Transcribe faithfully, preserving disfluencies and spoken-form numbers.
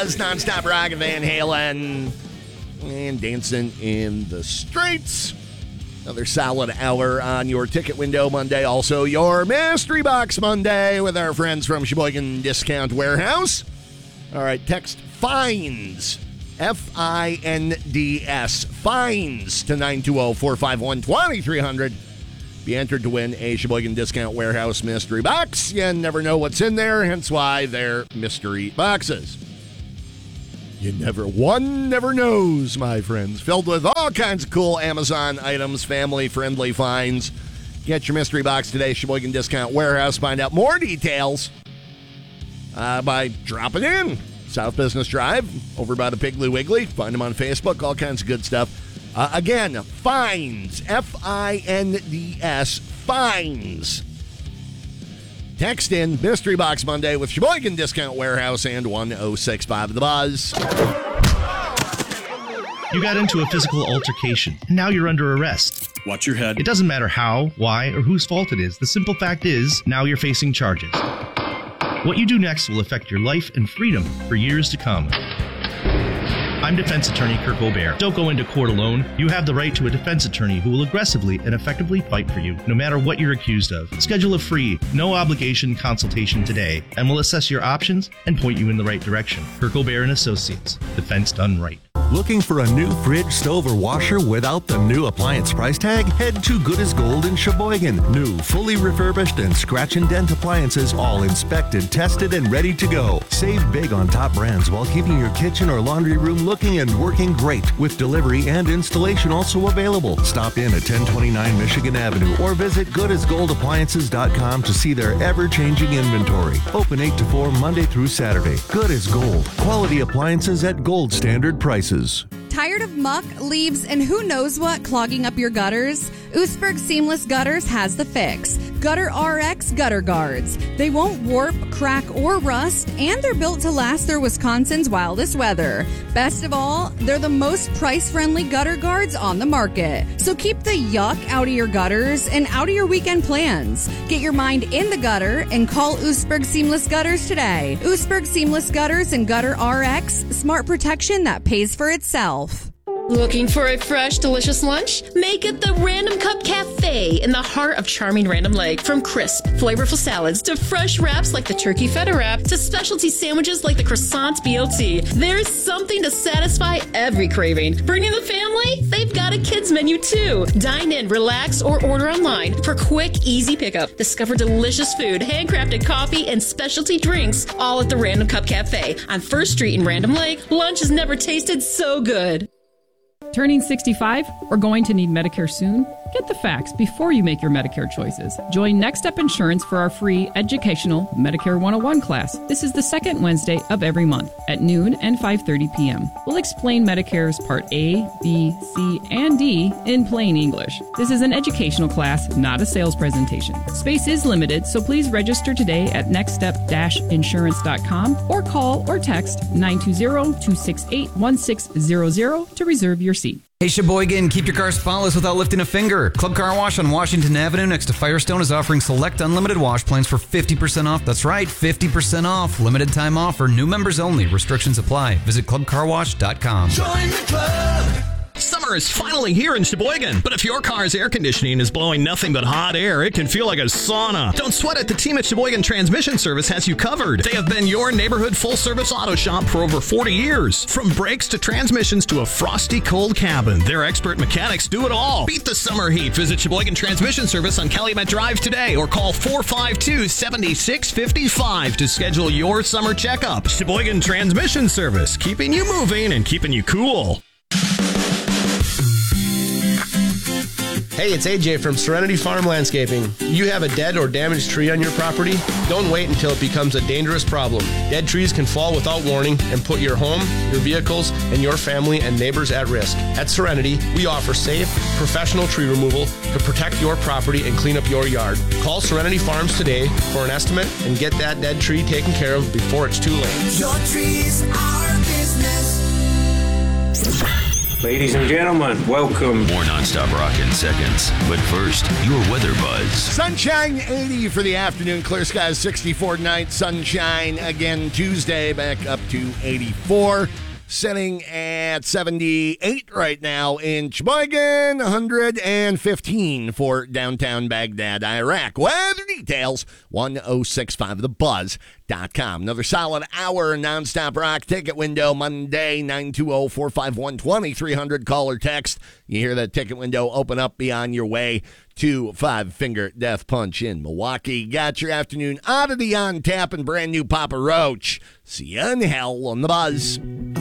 Buzz, nonstop rock of Van Halen, and Dancing in the Streets. Another solid hour on your Ticket Window Monday. Also, your Mystery Box Monday with our friends from Sheboygan Discount Warehouse. All right, text FINDS, F I N D S, FINDS to nine two zero, four five one, two three zero zero. Be entered to win a Sheboygan Discount Warehouse mystery box. You never know what's in there, hence why they're mystery boxes. You never, one never knows, my friends. Filled with all kinds of cool Amazon items, family-friendly finds. Get your mystery box today, Sheboygan Discount Warehouse. Find out more details uh, by dropping in. South Business Drive, over by the Piggly Wiggly. Find them on Facebook, all kinds of good stuff. Uh, again, FINDS, F I N D S, FINDS. Text in Mystery Box Monday with Sheboygan Discount Warehouse and one oh six point five The Buzz. You got into a physical altercation, and now you're under arrest. Watch your head. It doesn't matter how, why, or whose fault it is. The simple fact is, now you're facing charges. What you do next will affect your life and freedom for years to come. I'm defense attorney Kirk Aubert. Don't go into court alone. You have the right to a defense attorney who will aggressively and effectively fight for you, no matter what you're accused of. Schedule a free, no-obligation consultation today, and we'll assess your options and point you in the right direction. Kirk Aubert and Associates. Defense done right. Looking for a new fridge, stove, or washer without the new appliance price tag? Head to Good as Gold in Sheboygan. New, fully refurbished, and scratch and dent appliances, all inspected, tested, and ready to go. Save big on top brands while keeping your kitchen or laundry room looking and working great, with delivery and installation also available. Stop in at ten twenty-nine Michigan Avenue or visit good as gold appliances dot com to see their ever-changing inventory. Open eight to four Monday through Saturday. Good as Gold. Quality appliances at gold standard prices. Tired of muck, leaves, and who knows what clogging up your gutters? Oostburg Seamless Gutters has the fix. Gutter R X Gutter Guards. They won't warp, crack, or rust, and they're built to last through Wisconsin's wildest weather. Best of all, they're the most price-friendly gutter guards on the market. So keep the yuck out of your gutters and out of your weekend plans. Get your mind in the gutter and call Oostburg Seamless Gutters today. Oostburg Seamless Gutters and Gutter R X, smart protection that pays for itself. Looking for a fresh, delicious lunch? Make it the Random Cup Cafe in the heart of charming Random Lake. From crisp, flavorful salads to fresh wraps like the turkey feta wrap to specialty sandwiches like the croissant B L T, there's something to satisfy every craving. Bring in the family? They've got a kids menu too. Dine in, relax, or order online for quick, easy pickup. Discover delicious food, handcrafted coffee, and specialty drinks all at the Random Cup Cafe on First Street in Random Lake. Lunch has never tasted so good. Turning sixty-five or going to need Medicare soon? Get the facts before you make your Medicare choices. Join Next Step Insurance for our free educational Medicare one oh one class. This is the second Wednesday of every month at noon and five thirty p.m. We'll explain Medicare's Part A, B, C, and D in plain English. This is an educational class, not a sales presentation. Space is limited, so please register today at next step dash insurance dot com or call or text nine two zero, two six eight, one six zero zero to reserve your seat. Hey Sheboygan, keep your car spotless without lifting a finger. Club Car Wash on Washington Avenue next to Firestone is offering select unlimited wash plans for fifty percent off. That's right, fifty percent off. Limited time offer, new members only. Restrictions apply. Visit club car wash dot com. Join the club. Summer is finally here in Sheboygan, but if your car's air conditioning is blowing nothing but hot air, it can feel like a sauna. Don't sweat it. The team at Sheboygan Transmission Service has you covered. They have been your neighborhood full-service auto shop for over forty years. From brakes to transmissions to a frosty cold cabin, their expert mechanics do it all. Beat the summer heat. Visit Sheboygan Transmission Service on Calumet Drive today or call four five two, seven six five five to schedule your summer checkup. Sheboygan Transmission Service, keeping you moving and keeping you cool. Hey, it's A J from Serenity Farm Landscaping. You have a dead or damaged tree on your property? Don't wait until it becomes a dangerous problem. Dead trees can fall without warning and put your home, your vehicles, and your family and neighbors at risk. At Serenity, we offer safe, professional tree removal to protect your property and clean up your yard. Call Serenity Farms today for an estimate and get that dead tree taken care of before it's too late. Your trees are business. Ladies and gentlemen, welcome. More nonstop rock in seconds. But first, your weather buzz. Sunshine eighty for the afternoon. Clear skies sixty-four tonight. Sunshine again Tuesday, back up to eighty-four. Sitting at seventy-eight right now in Sheboygan, one hundred fifteen for downtown Baghdad, Iraq. Weather details, one oh six point five the buzz dot com. Another solid hour nonstop rock ticket window Monday, nine two zero, four five one, two three zero zero. Call or text. You hear that ticket window open up, be on your way to Five Finger Death Punch in Milwaukee. Got your afternoon oddity on tap and brand new Papa Roach. See you in hell on the buzz.